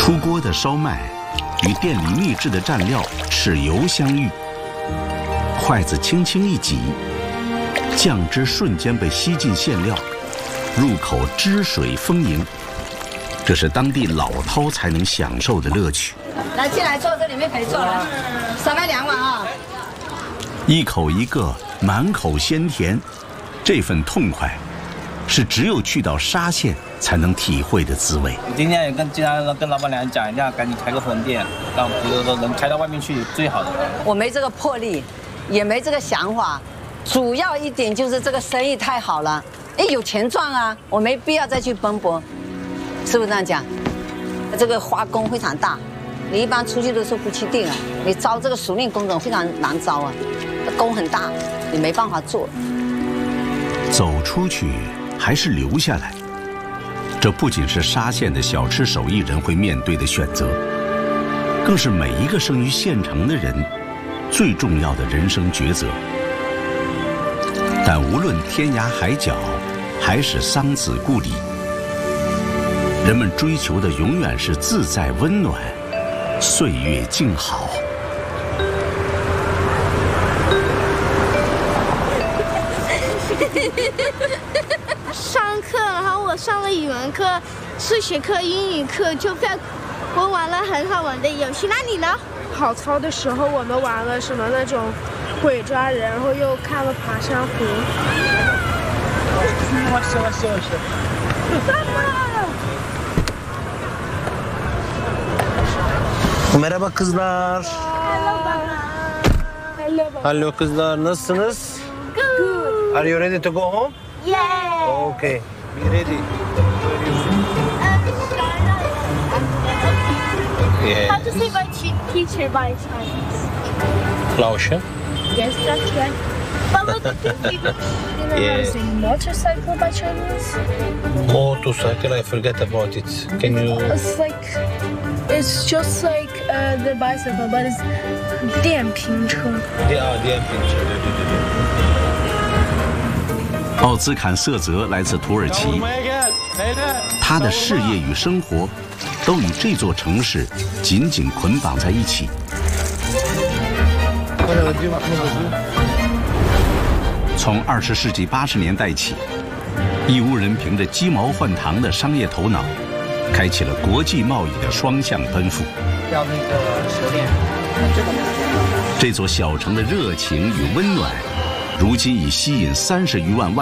出锅的烧麦与店里秘制的蘸料豉油相遇，筷子轻轻一挤，酱汁瞬间被吸进馅料，入口汁水丰盈。这是当地老饕才能享受的乐趣。 来，进来坐，这里面可以坐了。3麦2碗啊！ 一口一个，满口鲜甜，这份痛快，是只有去到沙县才能体会的滋味。 今天也经常跟老板娘讲一下，赶紧开个分店，让比如说能开到外面去最好的。 我没这个魄力，也没这个想法，主要一点就是这个生意太好了，哎，有钱赚啊，我没必要再去奔波，是不是这样讲？这个花工非常大，你一般出去的时候不去定啊，你招这个熟练工种非常难招啊，工很大，你没办法做。 走出去还是留下来，这不仅是沙县的小吃手艺人会面对的选择，更是每一个生于县城的人最重要的人生抉择。但无论天涯海角，还是桑梓故里，人们追求的永远是自在温暖，岁月静好。 上课，然后我上了语文课、数学课、英语课，我玩了很好玩的游戏。那你呢？ 跑操的时候，我们玩了什么那种鬼抓人，然后又看了爬山虎。 Merhaba kızlar. Hello kızlar, nasılsınız? Good. Are you ready to go home? Yeah. Okay, be ready. Yeah. How to say my teacher by Chinese? Laotian? Yes, that's right. But look at this. You know how to say motorcycle by Chinese? Motorcycle, I forget about it. Can you? It's just like the bicycle, but it's 电瓶车。 电瓶车，对。 奥兹坎瑟泽来自土耳其，他的事业与生活都与这座城市紧紧捆绑在一起。从20世纪80年代起，义乌人凭着鸡毛换糖的商业头脑，开启了国际贸易的双向奔赴。 要那个舌链， 这座小城的热情与温暖，如今已吸引30余万